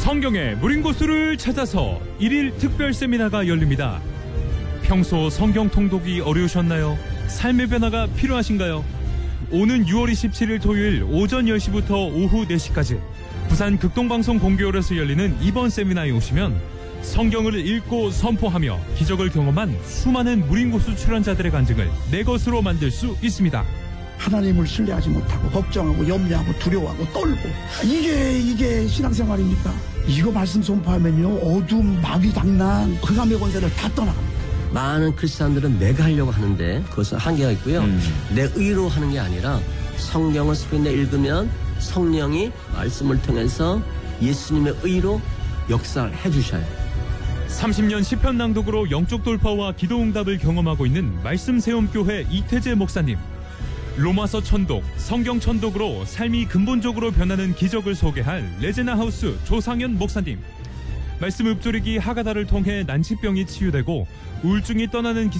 성경의 무린고수를 찾아서 1일 특별 세미나가 열립니다. 평소 성경 통독이 어려우셨나요? 삶의 변화가 필요하신가요? 오는 6월 27일 토요일 오전 10시부터 오후 4시까지 부산 극동방송 공개홀에서 열리는 이번 세미나에 오시면 성경을 읽고 선포하며 기적을 경험한 수많은 무린고수 출연자들의 간증을 내 것으로 만들 수 있습니다. 하나님을 신뢰하지 못하고 걱정하고 염려하고 두려워하고 떨고 이게 신앙생활입니까? 이거 말씀 선포하면요 어둠, 마귀, 장난, 흑암의 권세를 다 떠나갑니다. 많은 크리스찬들은 내가 하려고 하는데 그것은 한계가 있고요. 내 의로 하는 게 아니라 성경을 스페인에 읽으면 성령이 말씀을 통해서 예수님의 의로 역사를 해주셔요. 30년 시편 낭독으로 영적 돌파와 기도응답을 경험하고 있는 말씀세움교회 이태재 목사님. 로마서 천독, 성경 천독으로 삶이 근본적으로 변하는 기적을 소개할 레제나하우스 조상현 목사님. 말씀 읊조리기 하가다를 통해 난치병이 치유되고 우울증이 떠나는 기적